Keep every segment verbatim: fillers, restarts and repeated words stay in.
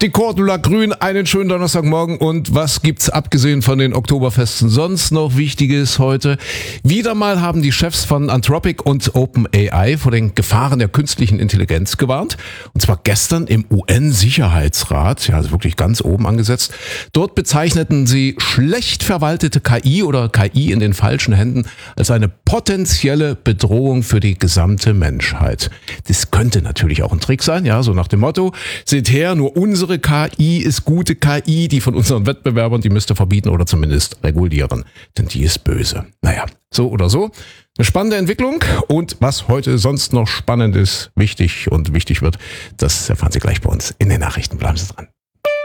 Die Cordula Grün, einen schönen Donnerstagmorgen. Und was gibt's abgesehen von den Oktoberfesten sonst noch Wichtiges heute? Wieder mal haben die Chefs von Anthropic und OpenAI vor den Gefahren der künstlichen Intelligenz gewarnt. Und zwar gestern im U N-Sicherheitsrat, ja, also wirklich ganz oben angesetzt. Dort bezeichneten sie schlecht verwaltete K I oder K I in den falschen Händen als eine potenzielle Bedrohung für die gesamte Menschheit. Das könnte natürlich auch ein Trick sein, ja, so nach dem Motto, seht her, nur unsere K I ist gute K I, die von unseren Wettbewerbern, die müsst ihr verbieten oder zumindest regulieren, denn die ist böse. Naja, so oder so. Eine spannende Entwicklung und was heute sonst noch spannend ist, wichtig und wichtig wird, das erfahren Sie gleich bei uns in den Nachrichten. Bleiben Sie dran.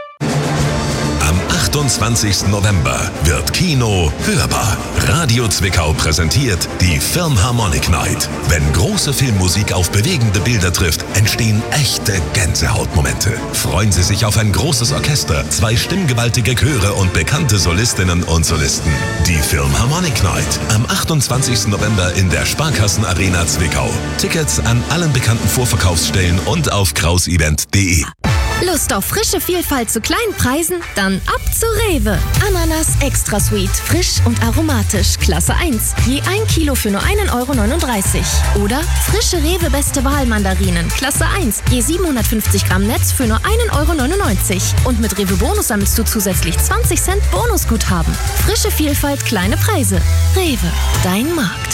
Am achtundzwanzigsten November wird Kino hörbar. Radio Zwickau präsentiert die Philharmonic Night. Wenn große Filmmusik auf bewegende Bilder trifft, entstehen echte Gänsehautmomente. Freuen Sie sich auf ein großes Orchester, zwei stimmgewaltige Chöre und bekannte Solistinnen und Solisten. Die Philharmonic Night am achtundzwanzigsten November in der Sparkassenarena Zwickau. Tickets an allen bekannten Vorverkaufsstellen und auf krausevent punkt de. Lust auf frische Vielfalt zu kleinen Preisen? Dann ab zu Rewe. Ananas Extra Sweet, frisch und aromatisch, Klasse eins. Je ein Kilo für nur einen Euro neununddreißig. Oder frische Rewe Beste Wahl Mandarinen, Klasse eins. Je siebenhundertfünfzig Gramm Netz für nur einen Euro neunundneunzig. Und mit Rewe Bonus sammelst du zusätzlich zwanzig Cent Bonusguthaben. Frische Vielfalt, kleine Preise. Rewe, dein Markt.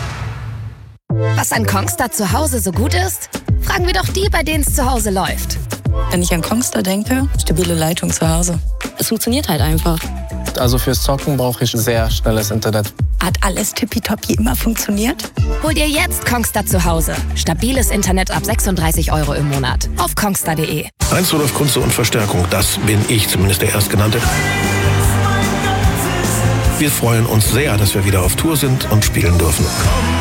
Was an Kongstar zu Hause so gut ist? Fragen wir doch die, bei denen es zu Hause läuft. Wenn ich an Kongstar denke, stabile Leitung zu Hause. Es funktioniert halt einfach. Also fürs Zocken brauche ich sehr schnelles Internet. Hat alles tippitoppi immer funktioniert? Hol dir jetzt Kongstar zu Hause. Stabiles Internet ab sechsunddreißig Euro im Monat. Auf kongstar punkt de. eins Rudolf Kunze und Verstärkung, das bin ich, zumindest der Erstgenannte. Wir freuen uns sehr, dass wir wieder auf Tour sind und spielen dürfen.